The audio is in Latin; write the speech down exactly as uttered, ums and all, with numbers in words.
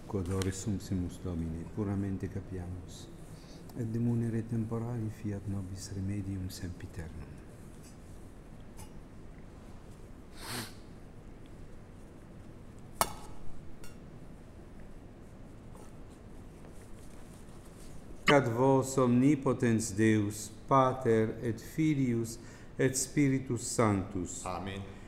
quod ore sumpsimus Domine, puramente capiamus, et de munere temporali fiat nobis remedium sempiternum. Ad vos omnipotens Deus, Pater et Filius et Spiritus Sanctus. Amen.